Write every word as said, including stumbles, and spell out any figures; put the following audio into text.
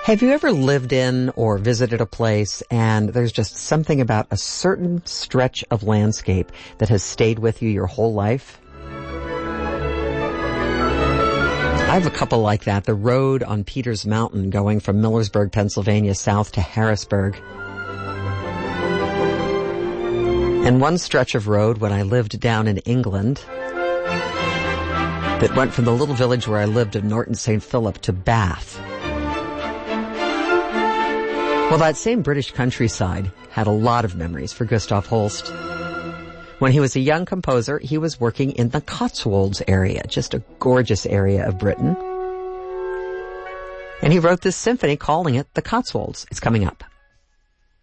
Have you ever lived in or visited a place and there's just something about a certain stretch of landscape that has stayed with you your whole life? I have a couple like that. The road on Peters Mountain going from Millersburg, Pennsylvania, south to Harrisburg. And one stretch of road when I lived down in England that went from the little village where I lived of Norton Saint Philip to Bath. Well, that same British countryside had a lot of memories for Gustav Holst. When he was a young composer, he was working in the Cotswolds area, just a gorgeous area of Britain. And he wrote this symphony calling it the Cotswolds. It's coming up.